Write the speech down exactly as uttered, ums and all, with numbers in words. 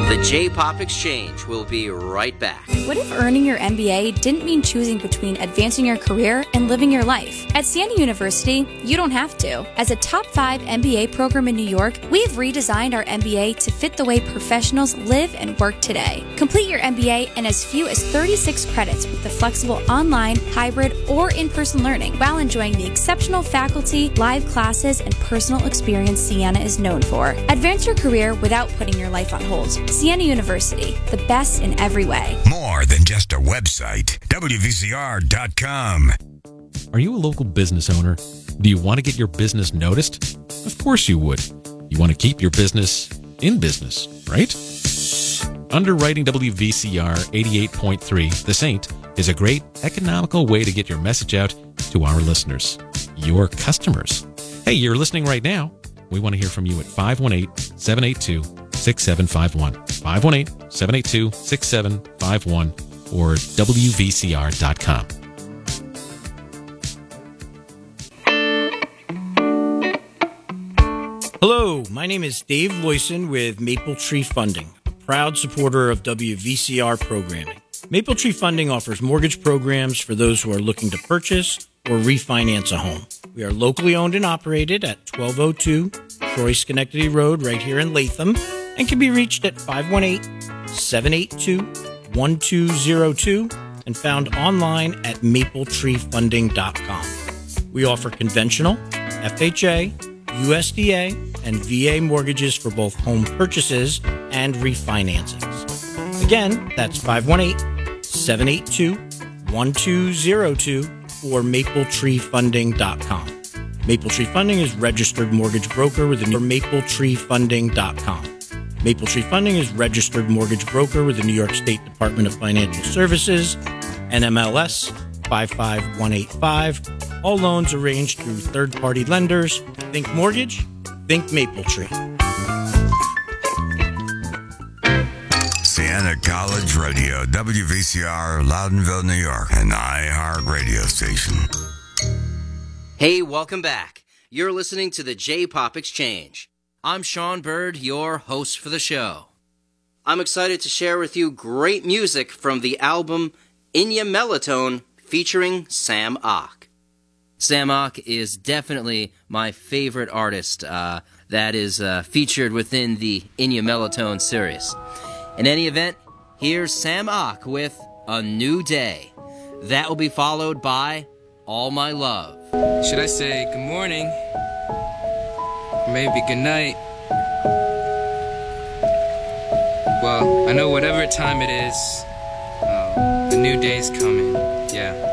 The J-Pop Exchange will be right back. What if earning your M B A didn't mean choosing between advancing your career and living your life? At Siena University, you don't have to. As a top five M B A program in New York, we have redesigned our M B A to fit the way professionals live and work today. Complete your M B A in as few as thirty-six credits with the flexible online, hybrid, or in-person learning while enjoying the exceptional faculty, live classes, and personal experience Siena is known for. Advance your career without putting your life on hold. Siena University, the best in every way. More than just a website. W V C R dot com. Are you a local business owner? Do you want to get your business noticed? Of course you would. You want to keep your business in business, right? Underwriting W V C R eighty-eight point three, The Saint, is a great economical way to get your message out to our listeners, your customers. Hey, you're listening right now. We want to hear from you at five one eight, seven eight two, six seven five one, five one eight, seven eight two, six seven five one, or W V C R dot com. Hello, my name is Dave Loyson with Maple Tree Funding, a proud supporter of W V C R programming. Maple Tree Funding offers mortgage programs for those who are looking to purchase or refinance a home. We are locally owned and operated at twelve oh two Troy Schenectady Road right here in Latham and can be reached at five one eight, seven eight two, one two zero two and found online at maple tree funding dot com. We offer conventional, F H A, U S D A, and V A mortgages for both home purchases and refinancings. Again, that's five one eight, seven eight two, one two zero two or maple tree funding dot com. Maple Tree Funding is registered mortgage broker with the maple tree funding dot com. Maple Tree Funding is registered mortgage broker with the New York State Department of Financial Services, N M L S five five one eight five. All loans arranged through third-party lenders. Think mortgage, think Maple Tree. Siena College Radio, W V C R, Loudonville, New York, an iHeart radio station. Hey, welcome back. You're listening to the J-Pop Exchange. I'm Sean Bird, your host for the show. I'm excited to share with you great music from the album Inya Melotone featuring Sam Ock. Sam Ock is definitely my favorite artist uh, that is uh, featured within the Inya Melotone series. In any event, here's Sam Ock with A New Day. That will be followed by All My Love. Should I say good morning? Or maybe good night? Well, I know whatever time it is, uh, a new day's coming, yeah.